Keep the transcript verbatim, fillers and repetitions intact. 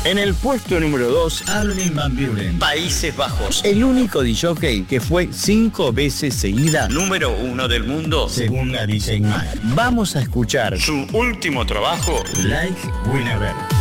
En el puesto número dos, Armin van Buuren, Países Bajos, el único disc-jockey que fue cinco veces seguida número uno del mundo, según la D J Mag. Vamos a escuchar su último trabajo, Like We Never.